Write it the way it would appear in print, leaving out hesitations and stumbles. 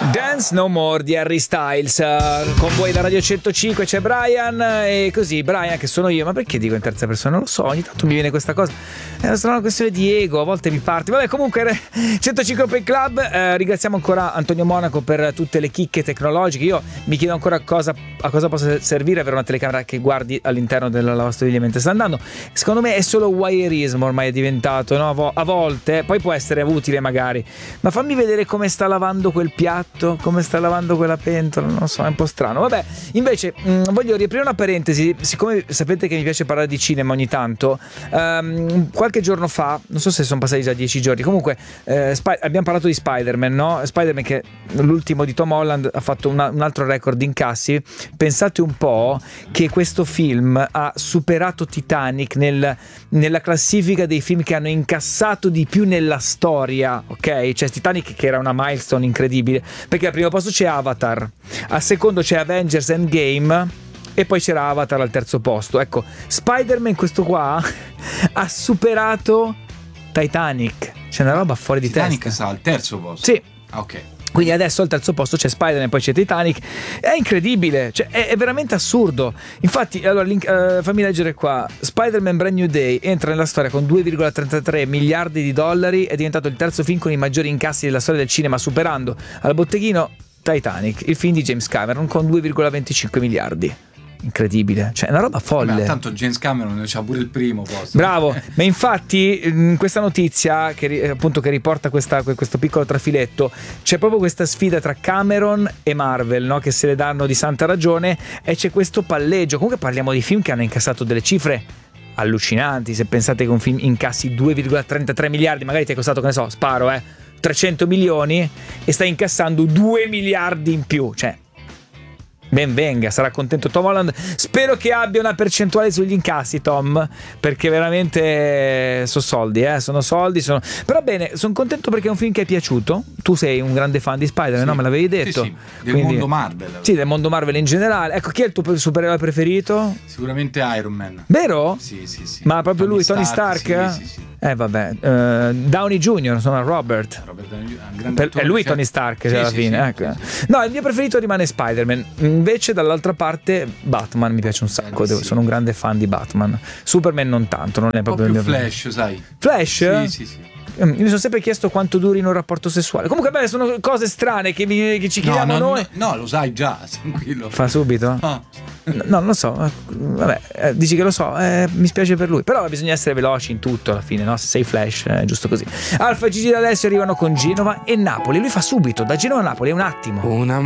Dance No More di Harry Styles. Con voi da Radio 105 c'è Brian. E così Brian, che sono io. Ma perché dico in terza persona? Non lo so, ogni tanto mi viene questa cosa. È una strana questione di ego, a volte mi parte. Vabbè, comunque 105 Open Club. Ringraziamo ancora Antonio Monaco per tutte le chicche tecnologiche. Io mi chiedo ancora a cosa possa servire avere una telecamera che guardi all'interno della lavastoviglie mentre sta andando. Secondo me è solo wireismo, ormai è diventato, no? A volte poi può essere utile magari, ma fammi vedere come sta lavando quel piatto, come sta lavando quella pentola, non so, è un po' strano. Vabbè, invece voglio riaprire una parentesi, siccome sapete che mi piace parlare di cinema ogni tanto. Qualche giorno fa, non so se sono passati già 10 giorni, comunque abbiamo parlato di Spider-Man, no? Spider-Man, che l'ultimo di Tom Holland, ha fatto un altro record di incassi. Pensate un po' che questo film ha superato Titanic nella classifica dei film che hanno incassato di più nella storia, ok? Cioè Titanic, che era una milestone incredibile, perché al primo posto c'è Avatar, al secondo c'è Avengers Endgame e poi c'era Avatar al terzo posto. Ecco, Spider-Man, questo qua, ha superato Titanic. C'è una roba fuori di Titanic testa. sta al terzo posto? Sì. Ok. Quindi adesso al terzo posto c'è Spider-Man, poi c'è Titanic. È incredibile, cioè è veramente assurdo. Infatti, allora, fammi leggere qua. Spider-Man Brand New Day entra nella storia con 2,33 miliardi di dollari. È diventato il terzo film con i maggiori incassi della storia del cinema, superando al botteghino Titanic, il film di James Cameron, con 2,25 miliardi. Incredibile, cioè è una roba folle. Beh, tanto James Cameron c'ha pure il primo posto. Bravo, ma infatti questa notizia che riporta questo piccolo trafiletto, c'è proprio questa sfida tra Cameron e Marvel, no? Che se le danno di santa ragione, e c'è questo palleggio. Comunque parliamo di film che hanno incassato delle cifre allucinanti. Se pensate che un film incassi 2,33 miliardi, magari ti è costato, che ne so, sparo 300 milioni e stai incassando 2 miliardi in più, cioè ben venga, sarà contento Tom Holland. Spero che abbia una percentuale sugli incassi, Tom, perché veramente sono soldi, però bene, sono contento perché è un film che è piaciuto. Tu sei un grande fan di Spider-Man, sì, no? Me l'avevi detto. Sì, del mondo Marvel. Sì, del mondo Marvel in generale. Ecco, chi è il tuo supereroe preferito? Sicuramente Iron Man. Vero? Sì. Ma proprio lui, Tony Stark? Sì. Vabbè, Downey Jr., sono Robert Downey Jr., è lui Tony Stark, alla fine. Ecco. Sì. No, il mio preferito rimane Spider-Man. Invece dall'altra parte Batman mi piace un sacco, sono un grande fan di Batman. Superman non tanto, non è proprio il mio Flash, sai. Flash? Sì. Mi sono sempre chiesto quanto duri in un rapporto sessuale. Comunque, beh, sono cose strane che ci chiediamo noi. No, lo sai già, tranquillo. Fa subito? No, non lo so. Vabbè, dici che lo so, mi spiace per lui. Però bisogna essere veloci in tutto alla fine, no? Se sei Flash, è giusto così. Alfa e Gigi D'Alessio arrivano con Genova e Napoli. Lui fa subito, da Genova a Napoli, è un attimo.